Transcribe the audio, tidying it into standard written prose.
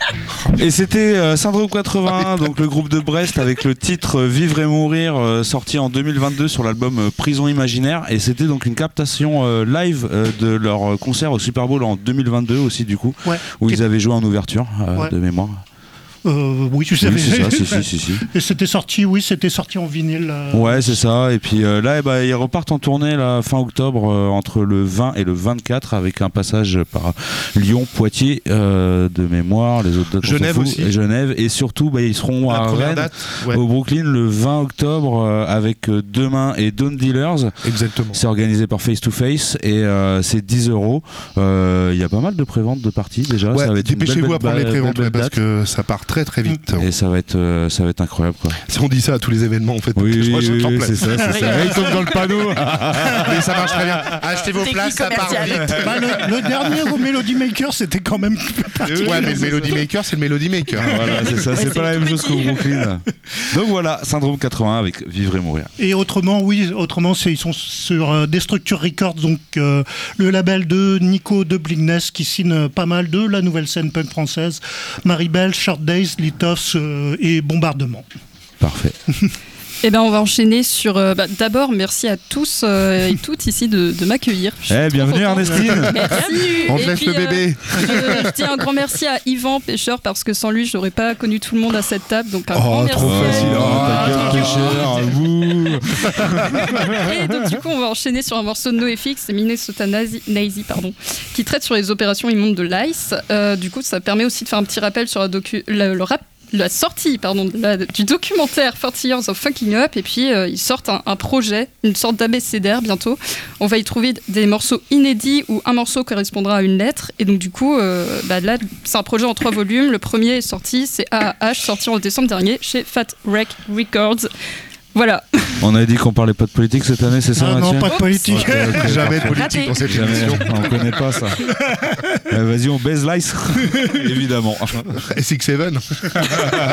Et c'était Syndrome 81, donc le groupe de Brest avec le titre Vivre et Mourir, sorti en 2022 sur l'album Prison Imaginaire. Et c'était donc une captation live de leur concert au Super Bowl en 2022 aussi, du coup, où ils avaient joué en ouverture de mémoire. Oui, tu savais. C'est ça, si. Et c'était sorti en vinyle. Ouais, c'est ça. Et puis là, ils repartent en tournée là, fin octobre, entre le 20 et le 24, avec un passage par Lyon, Poitiers, de mémoire, les autres dates. Genève aussi. Et Genève. Et surtout, ils seront à Rennes, au Brooklyn, le 20 octobre, avec Demain et Dawn Dealers. Exactement. C'est organisé par Face to Face et c'est 10 €. Il y a pas mal de préventes de parties déjà. Ouais, ça va être dépêchez-vous à prendre les préventes parce que ça part très vite. Et ça va être incroyable, quoi. Si on dit ça à tous les événements, en fait, oui, c'est ça. Il tombe dans le panneau. Mais ça marche très bien. Achetez vos places, ça part vite. Le dernier au Melody Maker, c'était quand même. Ouais, mais le Melody Maker, c'est le Melody Maker. Voilà, c'est ça. C'est pas la même chose qu'au Brooklyn. Donc voilà, Syndrome 81 avec Vivre et Mourir. Et autrement, ils sont sur Destructure Records, donc le label de Nico de Bligness qui signe pas mal de la nouvelle scène punk française. Maribel, Short Days, Litos et Bombardement. Parfait. Eh ben, on va enchaîner sur. D'abord, merci à tous et toutes ici de m'accueillir. Bienvenue Ernestine. Merci. On te laisse le bébé. Je dis un grand merci à Yvan Pêcheur parce que sans lui, je n'aurais pas connu tout le monde à cette table. Donc un grand merci. Trop facile. Et donc du coup, on va enchaîner sur un morceau de NoFX, c'est Minnesota Nazi, qui traite sur les opérations immondes de l'ICE. Du coup, ça permet aussi de faire un petit rappel sur la sortie du documentaire 40 Years of Fucking Up, et puis ils sortent un projet, une sorte d'abécédaire bientôt. On va y trouver des morceaux inédits où un morceau correspondra à une lettre, et donc du coup là c'est un projet en 3 volumes. Le premier est sorti, c'est AAH, sorti en décembre dernier chez Fat Wreck Records. Voilà. On a dit qu'on parlait pas de politique cette année, c'est ça, Mathieu ? Non, pas de politique. Okay, jamais de politique dans cette émission. On connaît pas ça. Vas-y, on baise l'ICE. Évidemment. SX7.